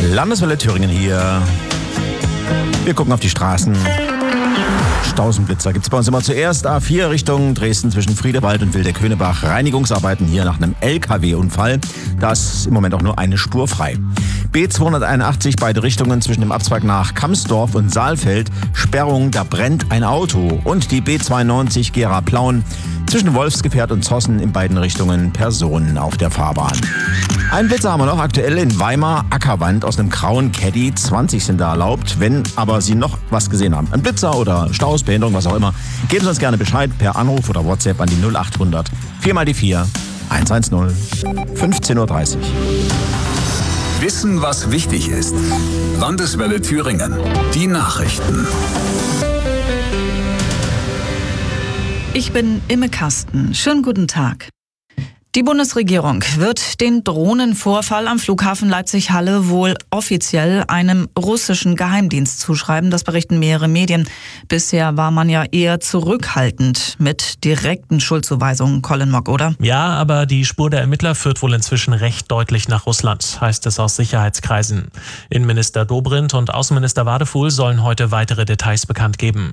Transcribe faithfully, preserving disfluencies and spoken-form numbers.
Landeswelle Thüringen hier. Wir gucken auf die Straßen. Stausenblitzer gibt es bei uns immer zuerst. A vier Richtung Dresden zwischen Friedewald und Wildeck-Höhnebach. Reinigungsarbeiten hier nach einem L K W-Unfall. Da ist im Moment auch nur eine Spur frei. B zweihunderteinundachtzig, beide Richtungen zwischen dem Abzweig nach Kamsdorf und Saalfeld. Sperrung, da brennt ein Auto. Und die B zweiundneunzig Gera-Plauen zwischen Wolfsgefährt und Zossen in beiden Richtungen Personen auf der Fahrbahn. Ein Blitzer haben wir noch aktuell in Weimar. Ackerwand aus einem grauen Caddy. zwanzig sind da erlaubt. Wenn aber Sie noch was gesehen haben, ein Blitzer oder Staus, Behinderung, was auch immer, geben Sie uns gerne Bescheid per Anruf oder WhatsApp an die null achthundert vier mal die vier hundertzehn. fünfzehn Uhr dreißig. Wissen, was wichtig ist. Landeswelle Thüringen. Die Nachrichten. Ich bin Imme Kasten. Schönen guten Tag. Die Bundesregierung wird den Drohnenvorfall am Flughafen Leipzig-Halle wohl offiziell einem russischen Geheimdienst zuschreiben. Das berichten mehrere Medien. Bisher war man ja eher zurückhaltend mit direkten Schuldzuweisungen, Colin Mock, oder? Ja, aber die Spur der Ermittler führt wohl inzwischen recht deutlich nach Russland, heißt es aus Sicherheitskreisen. Innenminister Dobrindt und Außenminister Wadefuhl sollen heute weitere Details bekannt geben.